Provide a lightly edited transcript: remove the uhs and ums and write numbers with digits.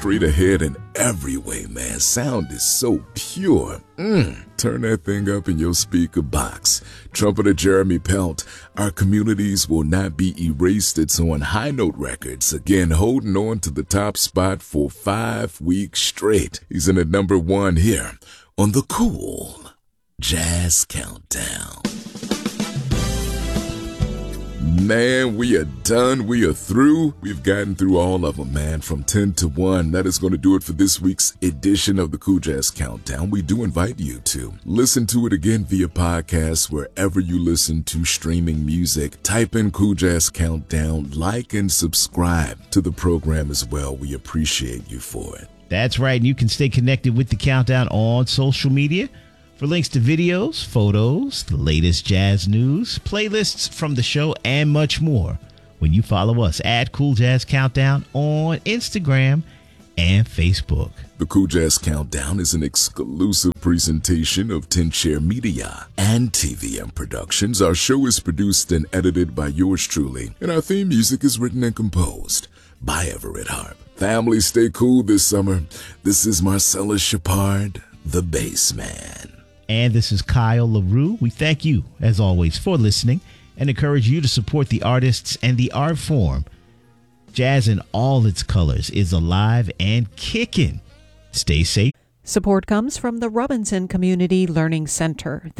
straight ahead in every way, man. Sound is so pure. Turn that thing up in your speaker box. Trumpeter Jeremy Pelt, our communities will not be erased. It's on High Note Records, again holding on to the top spot for 5 weeks straight. He's in at number 1 here on the Cool Jazz Countdown. Man, we are done. We are through. We've gotten through all of them, man, from 10 to 1. That is going to do it for this week's edition of the Cool Jazz Countdown. We do invite you to listen to it again via podcast wherever you listen to streaming music. Type in Cool Jazz Countdown, like and subscribe to the program as well. We appreciate you for it. That's right. And you can stay connected with the Countdown on social media. For links to videos, photos, the latest jazz news, playlists from the show, and much more when you follow us at Cool Jazz Countdown on Instagram and Facebook. The Cool Jazz Countdown is an exclusive presentation of 10 Chair Media and TVM Productions. Our show is produced and edited by yours truly, and our theme music is written and composed by Everett Harp. Family, stay cool this summer. This is Marcellus Shepard, the bass man. And this is Kyle LaRue. We thank you, as always, for listening and encourage you to support the artists and the art form. Jazz in all its colors is alive and kicking. Stay safe. Support comes from the Robinson Community Learning Center.